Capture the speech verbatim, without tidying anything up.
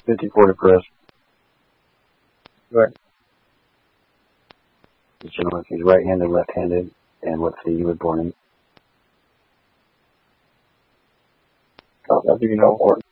fifty-four to Chris. Go ahead. Did you know if he's right-handed, left-handed, and what city he was born in? Oh, that'd be no important.